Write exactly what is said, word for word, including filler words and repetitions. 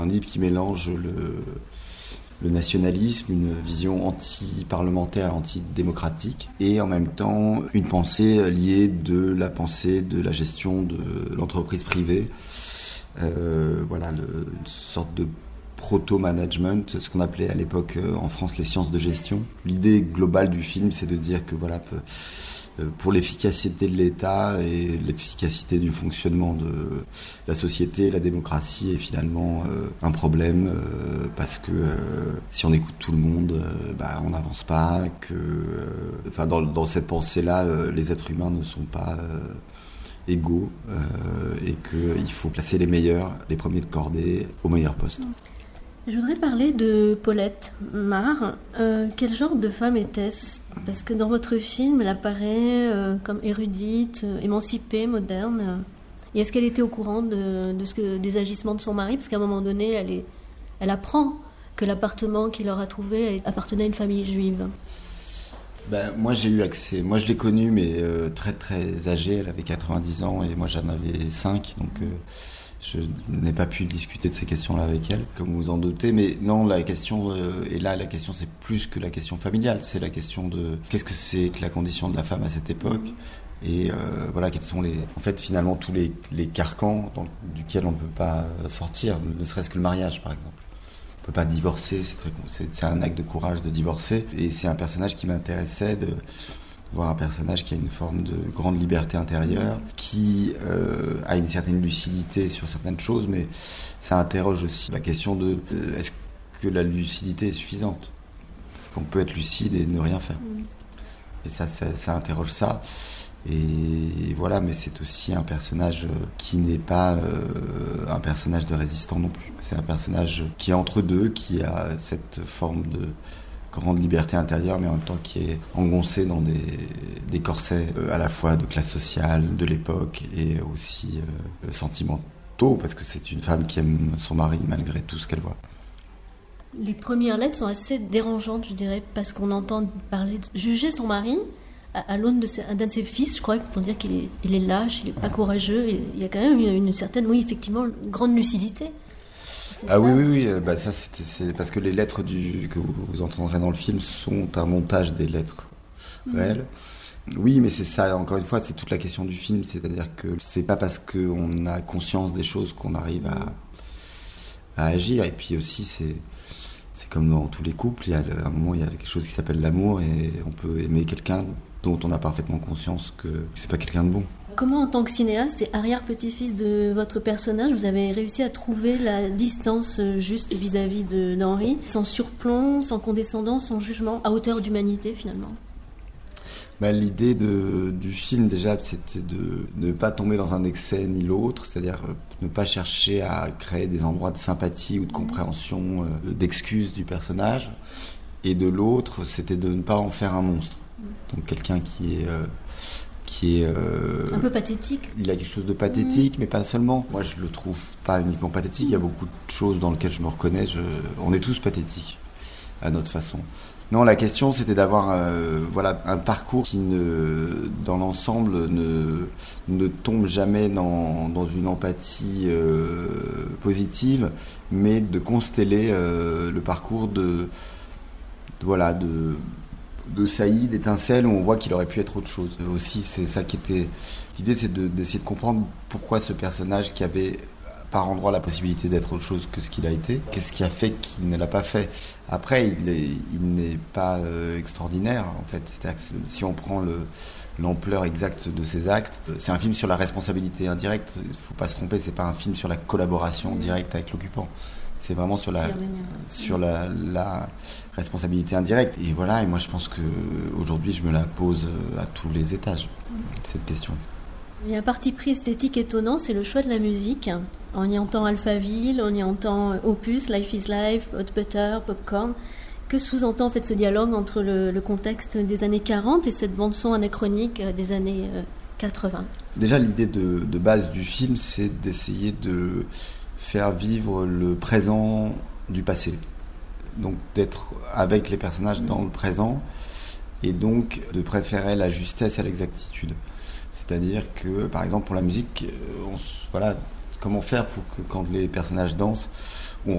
Un livre qui mélange le, le nationalisme, une vision anti-parlementaire, anti-démocratique, et en même temps une pensée liée de la pensée de la gestion de l'entreprise privée. Euh, voilà, le, une sorte de proto-management, ce qu'on appelait à l'époque en France les sciences de gestion. L'idée globale du film, c'est de dire que voilà, pour l'efficacité de l'État et l'efficacité du fonctionnement de la société, la démocratie est finalement euh, un problème euh, parce que euh, si on écoute tout le monde, euh, bah, on n'avance pas. Que, euh, enfin, dans, dans cette pensée-là, euh, les êtres humains ne sont pas euh, égaux euh, et qu'il faut placer les meilleurs, les premiers de cordée, au meilleur poste. Je voudrais parler de Paulette Marr. Euh, quel genre de femme était-ce ? Parce que dans votre film, elle apparaît euh, comme érudite, euh, émancipée, moderne. Et est-ce qu'elle était au courant de, de ce que, des agissements de son mari ? Parce qu'à un moment donné, elle, est, elle apprend que l'appartement qu'il aura trouvé appartenait à une famille juive. Ben, moi j'ai eu accès, moi je l'ai connue mais euh, très très âgée, elle avait quatre-vingt-dix ans et moi j'en avais cinq, donc euh, je n'ai pas pu discuter de ces questions-là avec elle, comme vous vous en doutez. Mais non, la question, euh, et là la question c'est plus que la question familiale, c'est la question de qu'est-ce que c'est que la condition de la femme à cette époque, et euh, voilà, quels sont les, en fait finalement tous les, les carcans dans, duquel on ne peut pas sortir, ne serait-ce que le mariage par exemple. On peut pas divorcer, c'est, très, c'est, c'est un acte de courage de divorcer, et c'est un personnage qui m'intéressait, de voir un personnage qui a une forme de grande liberté intérieure, qui euh, a une certaine lucidité sur certaines choses, mais ça interroge aussi la question de euh, est-ce que la lucidité est suffisante ? Est-ce qu'on peut être lucide et ne rien faire ? Et ça, ça, ça interroge ça. Et voilà, mais c'est aussi un personnage qui n'est pas euh, un personnage de résistant non plus. C'est un personnage qui est entre deux, qui a cette forme de grande liberté intérieure, mais en même temps qui est engoncé dans des, des corsets euh, à la fois de classe sociale, de l'époque, et aussi euh, sentimentaux, parce que c'est une femme qui aime son mari malgré tout ce qu'elle voit. Les premières lettres sont assez dérangeantes, je dirais, parce qu'on entend parler de juger son mari à l'aune de ses, d'un de ses fils, je crois, pour dire qu'il est, il est lâche, il n'est pas courageux. Il y a quand même une, une certaine, oui, effectivement, grande lucidité. Ah oui, oui, oui. Bah ça, c'était, c'est parce que les lettres du, que vous, vous entendrez dans le film sont un montage des lettres mmh. réelles. Oui, mais c'est ça, encore une fois, c'est toute la question du film. C'est-à-dire que c'est pas parce qu'on a conscience des choses qu'on arrive à, à agir. Et puis aussi, c'est... C'est comme dans tous les couples, il y a un moment, il y a quelque chose qui s'appelle l'amour, et on peut aimer quelqu'un dont on a parfaitement conscience que c'est pas quelqu'un de bon. Comment, en tant que cinéaste et arrière-petit-fils de votre personnage, vous avez réussi à trouver la distance juste vis-à-vis de, d'Henri, sans surplomb, sans condescendance, sans jugement, à hauteur d'humanité finalement ? Bah, l'idée de, du film, déjà, c'était de ne pas tomber dans un excès ni l'autre, c'est-à-dire ne pas chercher à créer des endroits de sympathie ou de compréhension, euh, d'excuses du personnage. Et de l'autre, c'était de ne pas en faire un monstre. Donc quelqu'un qui est... Euh, qui est... Euh, un peu pathétique. Il a quelque chose de pathétique, mmh. mais pas seulement. Moi, je le trouve pas uniquement pathétique, il y a beaucoup de choses dans lesquelles je me reconnais. Je, on est tous pathétiques, à notre façon. Non, la question, c'était d'avoir euh, voilà, un parcours qui, ne, dans l'ensemble, ne, ne tombe jamais dans, dans une empathie euh, positive, mais de consteller euh, le parcours de, de, voilà, de, de saillies, d'étincelles, où on voit qu'il aurait pu être autre chose. Aussi, c'est ça qui était... L'idée, c'est de, d'essayer de comprendre pourquoi ce personnage qui avait... par endroit la possibilité d'être autre chose que ce qu'il a été. Qu'est-ce qui a fait qu'il ne l'a pas fait ? Après, il, est, il n'est pas euh, extraordinaire, en fait. C'est-à-dire que si on prend le, l'ampleur exacte de ses actes, c'est un film sur la responsabilité indirecte. Il ne faut pas se tromper, c'est pas un film sur la collaboration directe avec l'occupant. C'est vraiment sur la, sur la, la responsabilité indirecte. Et voilà, et moi je pense qu'aujourd'hui, je me la pose à tous les étages, cette question. Il y a un parti pris esthétique étonnant, c'est le choix de la musique. On y entend Alphaville, on y entend Opus, Life is Life, Hot Butter, Popcorn. Que sous-entend en fait ce dialogue entre le, le contexte des années quarante et cette bande-son anachronique des années quatre-vingts ? Déjà, l'idée de, de base du film, c'est d'essayer de faire vivre le présent du passé. Donc d'être avec les personnages dans le présent, et donc de préférer la justesse à l'exactitude. C'est-à-dire que, par exemple, pour la musique, on, voilà, comment faire pour que quand les personnages dansent,